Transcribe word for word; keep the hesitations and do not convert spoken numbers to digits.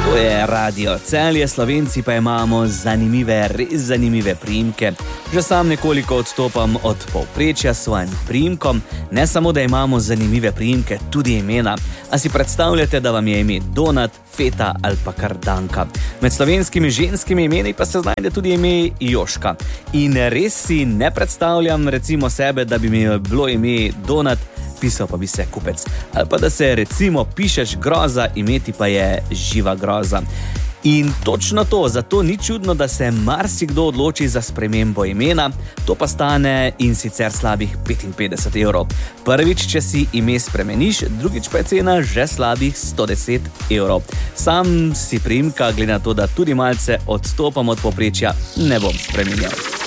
To je Radio Celje, Slovenci pa imamo zanimive, res zanimive priimke. Že sam nekoliko odstopam od povprečja s svojim priimkom. Ne samo, da imamo zanimive priimke, tudi imena. A si predstavljate, da vam je ime Donat, Feta ali pa kar Danka. Med slovenskimi ženskimi imeni pa se znajde tudi ime Joška. In res si ne predstavljam recimo sebe, da bi mi bilo ime Donat, pisal pa bi se Kupec. Ali pa da se recimo pišeš Groza, imeti pa je Živa Groza. In točno to, zato ni čudno, da se marsikdo odloči za spremembo imena, to pa stane in sicer slabih petinpetdeset evrov. Prvič, če si ime spremeniš, drugič pa je cena že slabih sto deset evrov. Sam si priimka, glede na to, da tudi malce odstopam od povprečja, ne bom spremenjal.